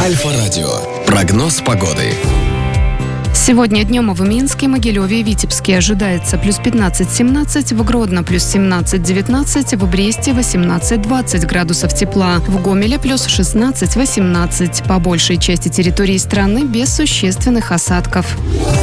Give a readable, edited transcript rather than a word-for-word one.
Альфа-радио. Прогноз погоды. Сегодня днем в Минске, Могилеве и Витебске ожидается плюс 15-17, в Гродно плюс 17-19, в Бресте 18-20 градусов тепла, в Гомеле плюс 16-18. По большей части территории страны без существенных осадков.